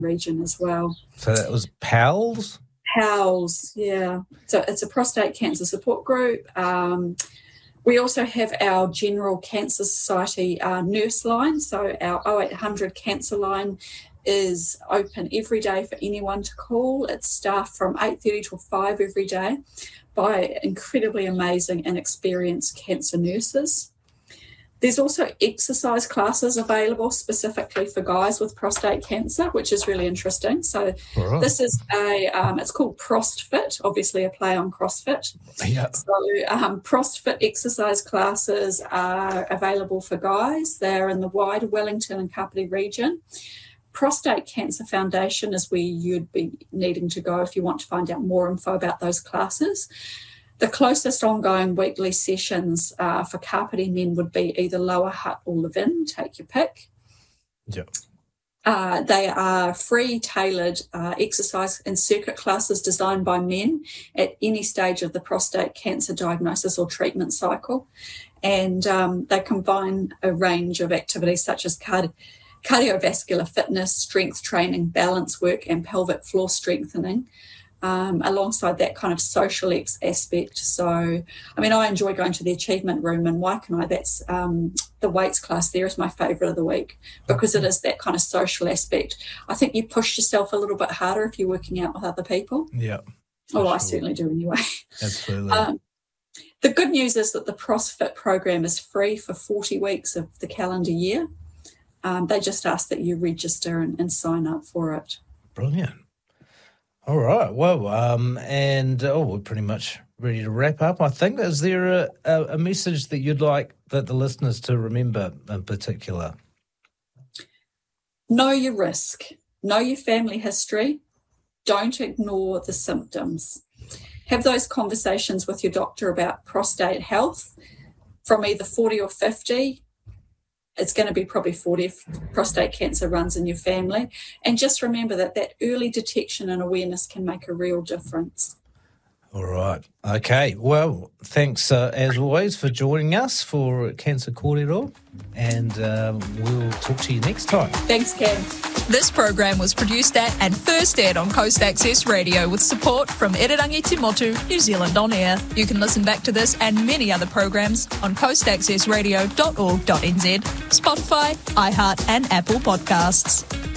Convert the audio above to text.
region as well. So that was PALS? PALS, yeah. So it's a prostate cancer support group. We also have our General Cancer Society nurse line. So our 0800 cancer line is open every day for anyone to call. It's staffed from 8:30 till 5 every day by incredibly amazing and experienced cancer nurses. There's also exercise classes available specifically for guys with prostate cancer, which is really interesting. So This is it's called ProstFit, obviously a play on CrossFit. Yeah. So ProstFit exercise classes are available for guys. They're in the wider Wellington and Kapiti region. Prostate Cancer Foundation is where you'd be needing to go if you want to find out more info about those classes. The closest ongoing weekly sessions for Kapiti men would be either Lower Hutt or Levin, take your pick. Yep. They are free, tailored exercise and circuit classes designed by men at any stage of the prostate cancer diagnosis or treatment cycle. And they combine a range of activities such as cardiovascular fitness, strength training, balance work, and pelvic floor strengthening. Alongside that kind of social aspect. So, I mean, I enjoy going to the achievement room in Waikanai. That's the weights class there is my favourite of the week because it is that kind of social aspect. I think you push yourself a little bit harder if you're working out with other people. Yeah. Oh, sure. I certainly do anyway. Absolutely. The good news is that the ProstFit program is free for 40 weeks of the calendar year. They just ask that you register and sign up for it. Brilliant. All right. Well, we're pretty much ready to wrap up, I think. Is there a message that you'd like that the listeners to remember in particular? Know your risk. Know your family history. Don't ignore the symptoms. Have those conversations with your doctor about prostate health from either 40 or 50. It's going to be probably 40 if prostate cancer runs in your family. And just remember that early detection and awareness can make a real difference. All right. Okay. Well, thanks as always for joining us for Cancer Kōrero, and we'll talk to you next time. Thanks, Cam. This program was produced at and first aired on Coast Access Radio with support from Irirangi Te Motu, New Zealand On Air. You can listen back to this and many other programs on coastaccessradio.org.nz, Spotify, iHeart and Apple Podcasts.